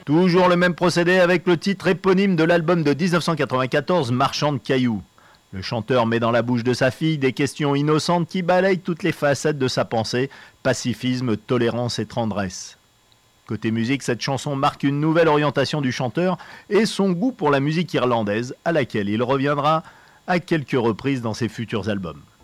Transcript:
Toujours le même procédé avec le titre éponyme de l'album de 1994, Marchand de cailloux. Le chanteur met dans la bouche de sa fille des questions innocentes qui balayent toutes les facettes de sa pensée, pacifisme, tolérance et tendresse. Côté musique, cette chanson marque une nouvelle orientation du chanteur et son goût pour la musique irlandaise, à laquelle il reviendra à quelques reprises dans ses futurs albums.